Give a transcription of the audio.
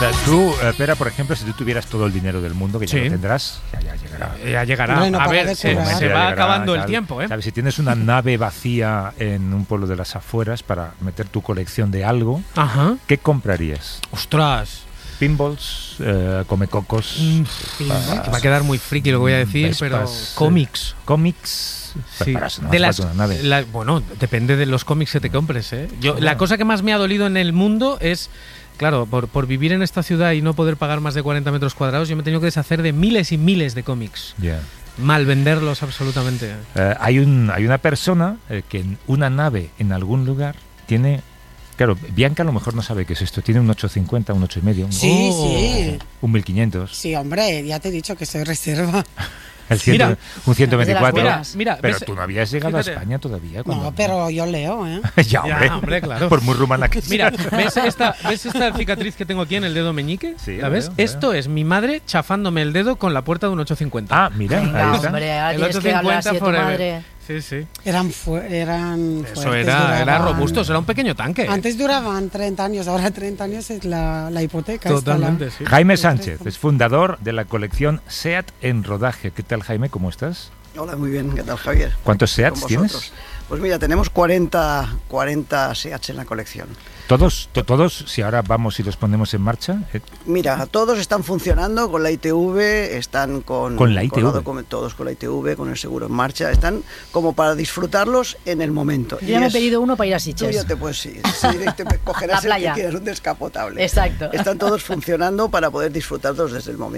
sea, tú, Pera, por ejemplo, si tú tuvieras todo el dinero del mundo, que ya lo tendrás, ya llegará. Ya llegará. Hombre, no A para ver, de se curar. va Llegará, acabando el tal. tiempo, ¿eh? ¿Sabes? Si tienes una nave vacía en un pueblo de las afueras para meter tu colección de algo, Ajá. ¿qué comprarías? Ostras. Pinballs, comecocos, Que va a quedar muy friki lo que voy a decir, Vespas, pero cómics. cómics. Sí. Para eso no De hace las, falta una nave. bueno, depende de los cómics que te compres, ¿eh? La cosa que más me ha dolido en el mundo es, claro, por vivir en esta ciudad y no poder pagar más de 40 metros cuadrados, yo me he tenido que deshacer de miles y miles de cómics. Yeah. Mal venderlos absolutamente. Hay una persona que en una nave en algún lugar tiene... Claro, Bianca a lo mejor no sabe qué es esto. Tiene un 850, un 8,5, Sí. un 1500. Sí, hombre, ya te he dicho que soy reserva. Mira. Un 124. Mira, Pero ¿ves? tú no habías llegado Fíjate. a España todavía. No, pero yo leo, ¿eh? ya, hombre. Ya, hombre, claro. Por muy rumana que Mira, sea. ¿ves esta cicatriz que tengo aquí en el dedo meñique? Sí, ¿La la ves? veo, la Esto es mi madre chafándome el dedo con la puerta de un 850. Ah, mira, Venga, ahí está. hombre, ahora El tienes que hablar así de tu forever. madre. Sí, sí. Eran Eso fuertes, era duraban- robusto, era un pequeño tanque. Antes duraban 30 años, ahora 30 años es la hipoteca. Totalmente, esta, sí. Jaime Sánchez es fundador de la colección SEAT en rodaje. ¿Qué tal, Jaime? ¿Cómo estás? Hola, muy bien. ¿Qué tal, Javier? ¿Cuántos Con SEATs vosotros. tienes? Pues mira, tenemos 40 SEATs en la colección. ¿Todos, si ahora vamos y los ponemos en marcha? Mira, todos están funcionando con la ITV, están con ¿Con la ITV? todos con la ITV, con el seguro en marcha, están como para disfrutarlos en el momento. Yo ya me he pedido uno para ir a Tú Sitges. ya te puedes ir, te cogerás La playa. el que quieras, un descapotable. Exacto. Están todos funcionando para poder disfrutarlos desde el momento.